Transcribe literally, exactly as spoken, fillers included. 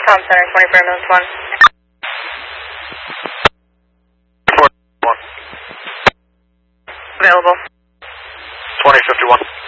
Tom Center, twenty-four ambulance one. one. Available. twenty fifty-one.